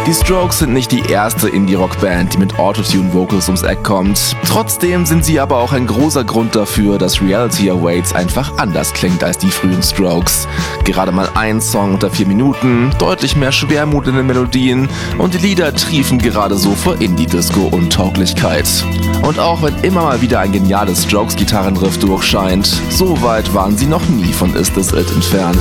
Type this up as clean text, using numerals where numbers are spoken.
Die Strokes sind nicht die erste Indie-Rock-Band, die mit Autotune-Vocals ums Eck kommt. Trotzdem sind sie aber auch ein großer Grund dafür, dass Reality Awaits einfach anders klingt als die frühen Strokes. Gerade mal ein Song unter 4 Minuten, deutlich mehr Schwermut in den Melodien und die Lieder triefen gerade so vor Indie-Disco-Untauglichkeit. Und auch wenn immer mal wieder ein geniales Strokes-Gitarrenriff durchscheint, so weit waren sie noch nie von Is This It entfernt.